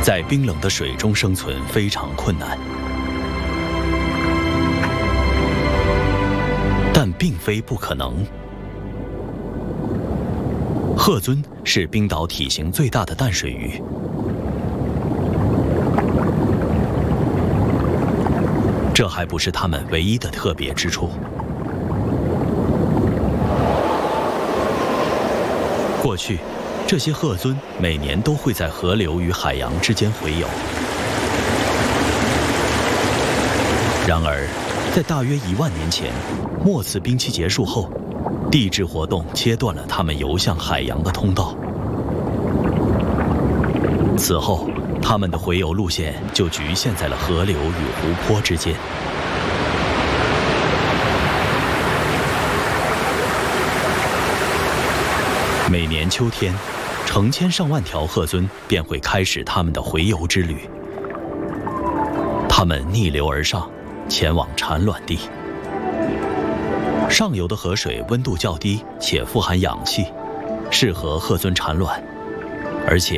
在冰冷的水中生存非常困难。但并非不可能。鹤鳟是冰岛体型最大的淡水鱼。这还不是它们唯一的特别之处。过去，这些鹤鳟每年都会在河流与海洋之间洄游。然而，在大约1万年前，末次冰期结束后，地质活动切断了它们游向海洋的通道。此后，它们的洄游路线就局限在了河流与湖泊之间。每年秋天，成千上万条鹤鳟便会开始它们的洄游之旅。它们逆流而上，前往产卵地。上游的河水温度较低且富含氧气，适合鹤鳟产卵，而且